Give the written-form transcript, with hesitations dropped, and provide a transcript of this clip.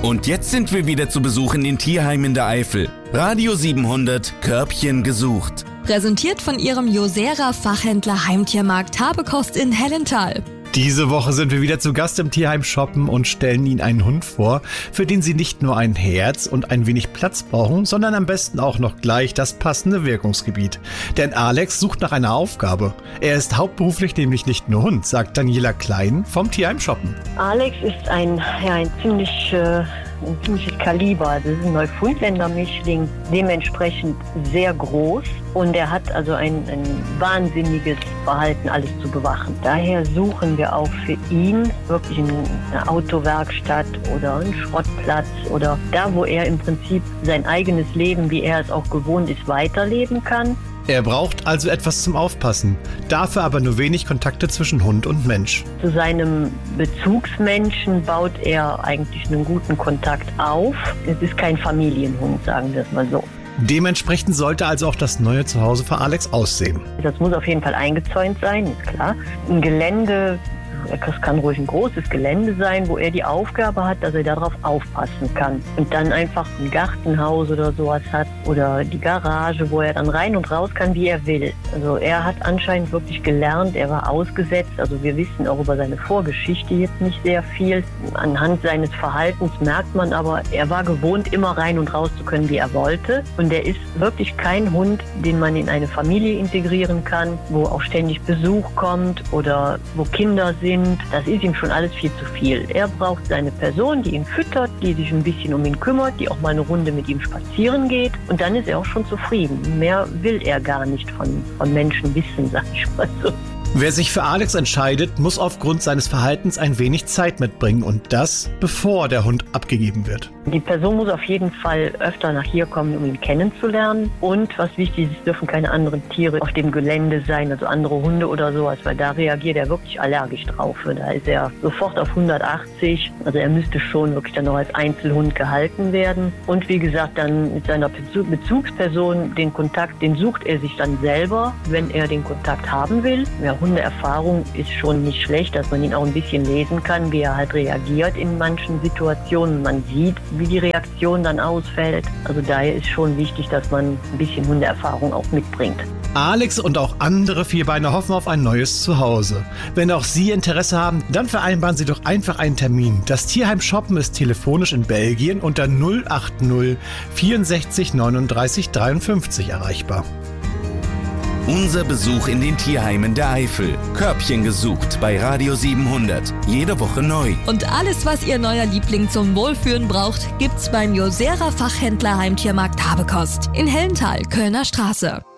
Und jetzt sind wir wieder zu Besuch in den Tierheimen der Eifel. Radio 700, Körbchen gesucht. Präsentiert von Ihrem Josera-Fachhändler Heimtiermarkt Habekost in Hellenthal. Diese Woche sind wir wieder zu Gast im Tierheim Shoppen und stellen Ihnen einen Hund vor, für den Sie nicht nur ein Herz und ein wenig Platz brauchen, sondern am besten auch noch gleich das passende Wirkungsgebiet. Denn Alex sucht nach einer Aufgabe. Er ist hauptberuflich nämlich nicht nur Hund, sagt Daniela Klein vom Tierheim Shoppen. Alex ist ein ziemliches Kaliber. Das ist ein Neufundländer-Mischling, dementsprechend sehr groß. Und er hat also ein wahnsinniges Verhalten, alles zu bewachen. Daher suchen wir auch für ihn wirklich eine Autowerkstatt oder einen Schrottplatz oder da, wo er im Prinzip sein eigenes Leben, wie er es auch gewohnt ist, weiterleben kann. Er braucht also etwas zum Aufpassen, dafür aber nur wenig Kontakte zwischen Hund und Mensch. Zu seinem Bezugsmenschen baut er eigentlich einen guten Kontakt auf. Es ist kein Familienhund, sagen wir es mal so. Dementsprechend sollte also auch das neue Zuhause für Alex aussehen. Das muss auf jeden Fall eingezäunt sein, ist klar. Ein Gelände, das kann ruhig ein großes Gelände sein, wo er die Aufgabe hat, dass er darauf aufpassen kann. Und dann einfach ein Gartenhaus oder sowas hat oder die Garage, wo er dann rein und raus kann, wie er will. Also er hat anscheinend wirklich gelernt, er war ausgesetzt. Also wir wissen auch über seine Vorgeschichte jetzt nicht sehr viel. Anhand seines Verhaltens merkt man aber, er war gewohnt, immer rein und raus zu können, wie er wollte. Und er ist wirklich kein Hund, den man in eine Familie integrieren kann, wo auch ständig Besuch kommt oder wo Kinder sind. Das ist ihm schon alles viel zu viel. Er braucht seine Person, die ihn füttert, die sich ein bisschen um ihn kümmert, die auch mal eine Runde mit ihm spazieren geht. Und dann ist er auch schon zufrieden. Mehr will er gar nicht von Menschen wissen, sag ich mal so. Wer sich für Alex entscheidet, muss aufgrund seines Verhaltens ein wenig Zeit mitbringen und das, bevor der Hund abgegeben wird. Die Person muss auf jeden Fall öfter nach hier kommen, um ihn kennenzulernen. Und was wichtig ist, es dürfen keine anderen Tiere auf dem Gelände sein, also andere Hunde oder sowas, weil da reagiert er wirklich allergisch drauf. Da ist er sofort auf 180. Also er müsste schon wirklich dann noch als Einzelhund gehalten werden. Und wie gesagt, dann mit seiner Bezugsperson den Kontakt, den sucht er sich dann selber, wenn er den Kontakt haben will. Ja, Hundeerfahrung ist schon nicht schlecht, dass man ihn auch ein bisschen lesen kann, wie er halt reagiert in manchen Situationen. Man sieht, wie die Reaktion dann ausfällt. Also daher ist schon wichtig, dass man ein bisschen Hundeerfahrung auch mitbringt. Alex und auch andere Vierbeiner hoffen auf ein neues Zuhause. Wenn auch Sie Interesse haben, dann vereinbaren Sie doch einfach einen Termin. Das Tierheim Shoppen ist telefonisch in Belgien unter 080 64 39 53 erreichbar. Unser Besuch in den Tierheimen der Eifel. Körbchen gesucht bei Radio 700. Jede Woche neu. Und alles, was Ihr neuer Liebling zum Wohlfühlen braucht, gibt's beim Josera Fachhändler Heimtiermarkt Habekost in Hellenthal, Kölner Straße.